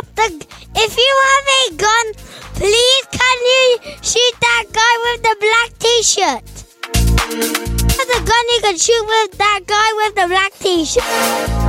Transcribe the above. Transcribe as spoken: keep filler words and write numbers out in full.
The, if you have a gun, please can you shoot that guy with the black t-shirt? The gun you can shoot with that guy with the black t-shirt.